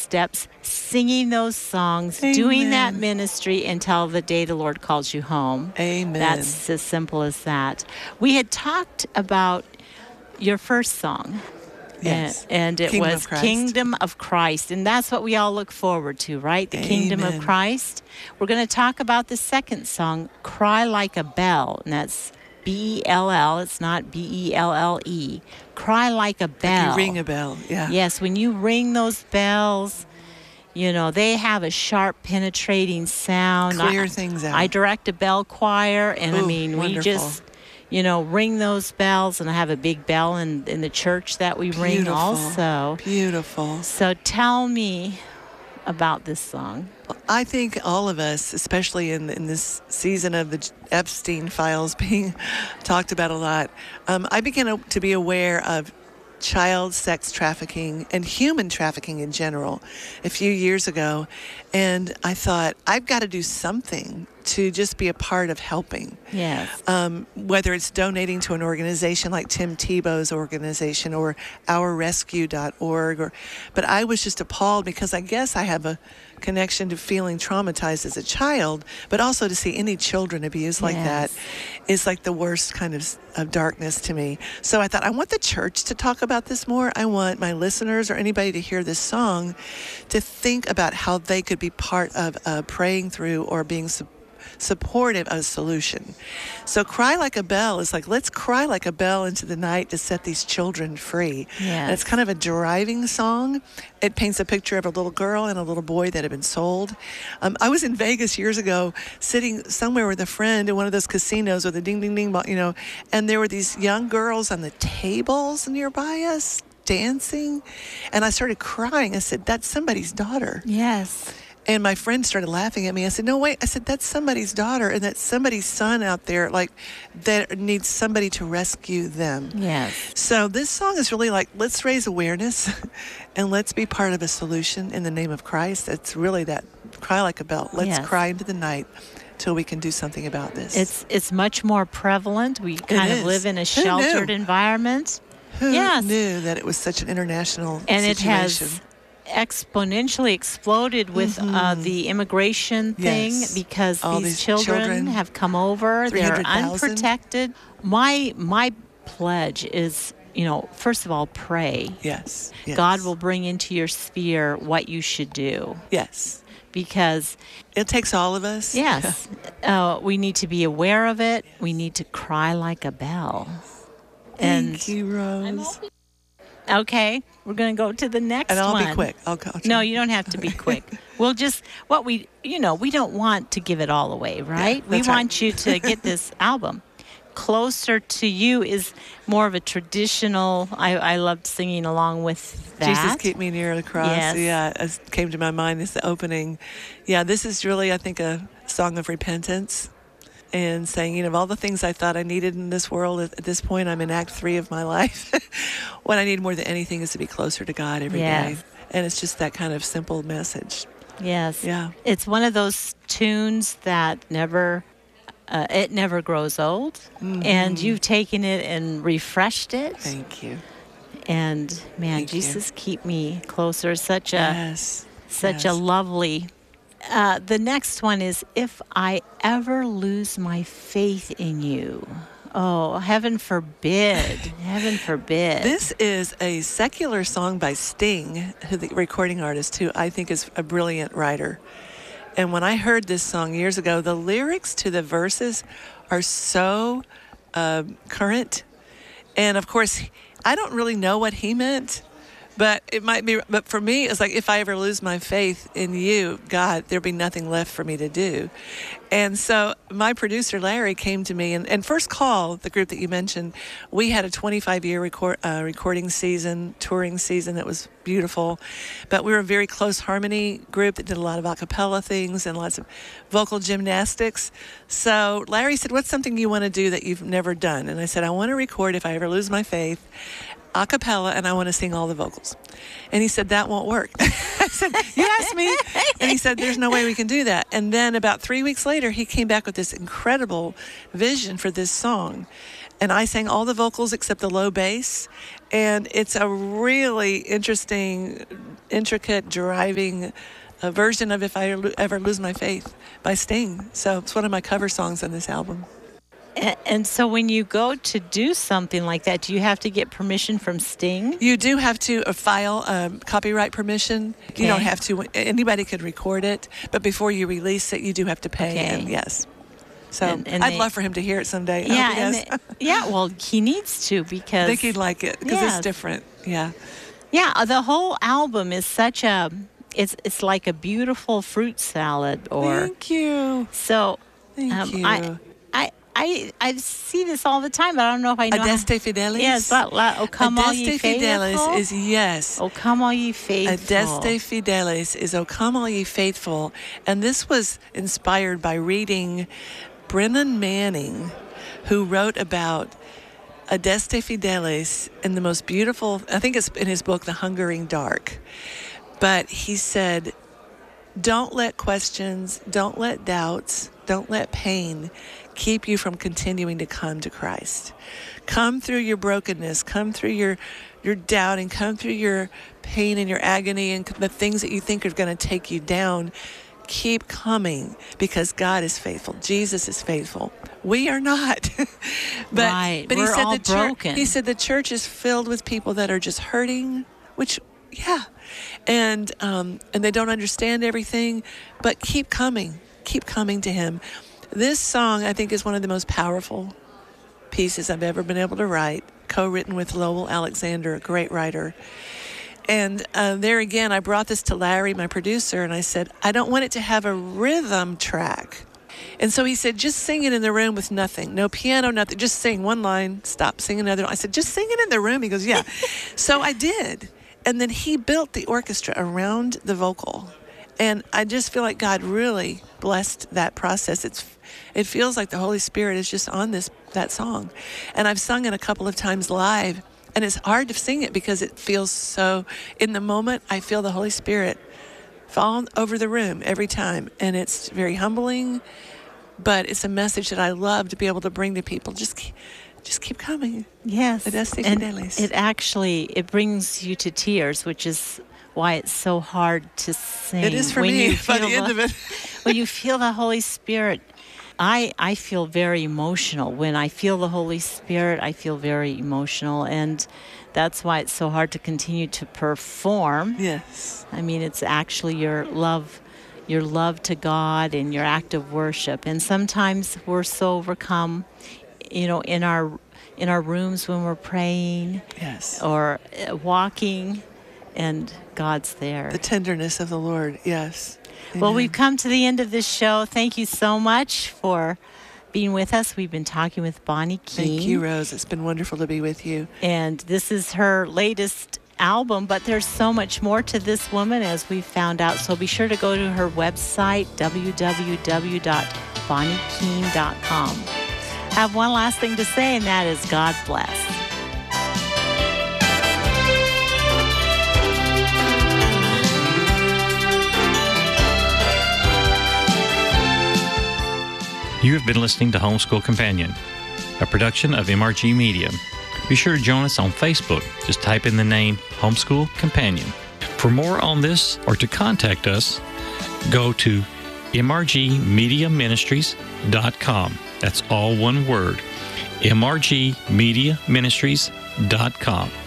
footsteps, singing those songs, doing that ministry until the day the Lord calls you home. Amen. That's as simple as that. We had talked about your first song. Yes. And it Kingdom was of Christ. Kingdom of Christ. And that's what we all look forward to, right? The Kingdom of Amen. Christ. We're going to talk about the second song, Cry Like a Bell. And that's B-E-L-L. It's not B-E-L-L-E. Cry Like a Bell. Like you ring a bell. Yeah. Yes, when you ring those bells, you know, they have a sharp, penetrating sound. Clear things out. I direct a bell choir, and Ooh, I mean, wonderful. we just, you know, ring those bells, and I have a big bell in the church that we ring Beautiful. also. Beautiful. So tell me about this song. I think all of us, especially in this season of the Epstein files being talked about a lot, I began to be aware of child sex trafficking and human trafficking in general a few years ago. And I thought, I've got to do something to just be a part of helping. Yes. Whether it's donating to an organization like Tim Tebow's organization or ourrescue.org. But I was just appalled because I guess I have a connection to feeling traumatized as a child, but also to see any children abused like that is like the worst kind of darkness to me. So I thought, I want the church to talk about this more. I want my listeners or anybody to hear this song to think about how they could be part of praying through or being supportive of a solution. So Cry Like a Bell is like, let's cry like a bell into the night to set these children free. Yes. And it's kind of a driving song. It paints a picture of a little girl and a little boy that had been sold. I was in Vegas years ago, sitting somewhere with a friend in one of those casinos with a ding, ding, ding, you know, and there were these young girls on the tables nearby us dancing. And I started crying. I said, that's somebody's daughter. Yes. And my friend started laughing at me. I said, no, wait. I said, that's somebody's daughter, and that's somebody's son out there, like, that needs somebody to rescue them. Yes. So this song is really like, let's raise awareness and let's be part of a solution in the name of Christ. It's really that cry like a bell. Let's cry into the night till we can do something about this. It's much more prevalent. We kind of live in a sheltered environment. Who knew that it was such an international and situation? It has exponentially exploded with the immigration thing because all these children have come over. They're unprotected. My pledge is, you know, first of all, pray. Yes. God will bring into your sphere what you should do. Yes. Because it takes all of us. Yes. We need to be aware of it. We need to cry like a bell. Thank you, Rose. Okay, we're going to go to the next one. And I'll be quick. I'll try. No, you don't have to be quick. We'll just, we don't want to give it all away, right? Yeah, we want you to get this album. Closer to You is more of a traditional, I loved singing along with that. Jesus, keep me near the cross. Yes. Yeah, it came to my mind as the opening. Yeah, this is really, I think, a song of repentance. And saying, of all the things I thought I needed in this world, at this point, I'm in Act 3 of my life. What I need more than anything is to be closer to God every day. And it's just that kind of simple message. Yes. Yeah. It's one of those tunes that never grows old. Mm-hmm. And you've taken it and refreshed it. Thank you. And, man, Thank Jesus, you. Keep me closer. Such a lovely... the next one is If I Ever Lose My Faith in You. Oh, heaven forbid. Heaven forbid. This is a secular song by Sting, the recording artist, who I think is a brilliant writer. And when I heard this song years ago, the lyrics to the verses are so current. And, of course, I don't really know what he meant. But it might be, but for me, it's like, if I ever lose my faith in you, God, there'll be nothing left for me to do. And so my producer, Larry, came to me, and First Call, the group that you mentioned, we had a 25-year recording season, touring season that was beautiful. But we were a very close harmony group that did a lot of a cappella things and lots of vocal gymnastics. So Larry said, what's something you want to do that you've never done? And I said, I want to record If I Ever Lose My Faith a cappella, and I want to sing all the vocals. And he said, that won't work. I said, you asked me. And he said, there's no way we can do that. And then about 3 weeks later, he came back with this incredible vision for this song. And I sang all the vocals except the low bass. And it's a really interesting, intricate, driving version of If I Ever Lose My Faith by Sting. So it's one of my cover songs on this album. And so when you go to do something like that, do you have to get permission from Sting? You do have to file copyright permission. Okay. You don't have to. Anybody could record it. But before you release it, you do have to pay him. Yes. So and I'd love for him to hear it someday. Yeah, well, he needs to because... I think he'd like it because it's different. Yeah. Yeah, the whole album is such a... It's like a beautiful fruit salad. Thank you. So... Thank you. I see this all the time, but I don't know if I know. Adeste Fidelis? Yes, O come all ye faithful. Adeste Fidelis is, yes. O come all ye faithful. Adeste Fidelis is O come all ye faithful. And this was inspired by reading Brennan Manning, who wrote about Adeste Fidelis in the most beautiful, I think it's in his book, The Hungering Dark. But he said, don't let questions, don't let doubts, don't let pain keep you from continuing to come to Christ. Come through your brokenness, come through your doubting, come through your pain and your agony and the things that you think are going to take you down. Keep coming because God is faithful. Jesus is faithful. We are not. But we're all broken. He said the church is filled with people that are just hurting, which, yeah. And they don't understand everything, but keep coming to him. This song, I think, is one of the most powerful pieces I've ever been able to write, co-written with Lowell Alexander, a great writer. And there again, I brought this to Larry, my producer, and I said, I don't want it to have a rhythm track. And so he said, just sing it in the room with nothing, no piano, nothing, just sing one line, stop, sing another. I said, just sing it in the room. He goes, yeah. So I did. And then he built the orchestra around the vocal. And I just feel like God really blessed that process. It feels like the Holy Spirit is just on that song. And I've sung it a couple of times live, and it's hard to sing it because it feels so, in the moment, I feel the Holy Spirit fall over the room every time. And it's very humbling, but it's a message that I love to be able to bring to people. Just keep coming. Yes. And it brings you to tears, which is why it's so hard to sing. It is for me by the end of it. When you feel the Holy Spirit, I feel very emotional. When I feel the Holy Spirit, I feel very emotional. And that's why it's so hard to continue to perform. Yes. I mean, it's actually your love to God and your act of worship. And sometimes we're so overcome, in our rooms when we're praying. Yes. Or walking. And God's there. The tenderness of the Lord, yes. Amen. Well, we've come to the end of this show. Thank you so much for being with us. We've been talking with Bonnie Keene. Thank you, Rose. It's been wonderful to be with you. And this is her latest album, but there's so much more to this woman, as we found out. So be sure to go to her website, www.bonniekeene.com. I have one last thing to say, and that is God bless. You have been listening to Homeschool Companion, a production of MRG Media. Be sure to join us on Facebook. Just type in the name Homeschool Companion. For more on this or to contact us, go to mrgmediaministries.com. That's all one word, mrgmediaministries.com.